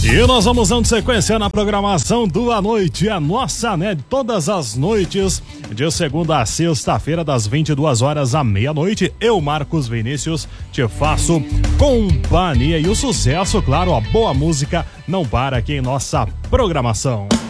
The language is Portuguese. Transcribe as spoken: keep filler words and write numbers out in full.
E nós vamos dando sequência na programação do A Noite é Nossa, né? Todas as noites, de segunda a sexta-feira, das vinte e duas horas à meia-noite, eu, Marcos Vinícius, te faço companhia. E o sucesso, claro, a boa música não para aqui em nossa programação.